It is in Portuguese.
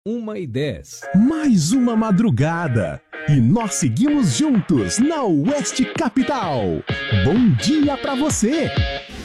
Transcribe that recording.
1h10. Mais uma madrugada. E nós seguimos juntos na Oeste Capital. Bom dia pra você!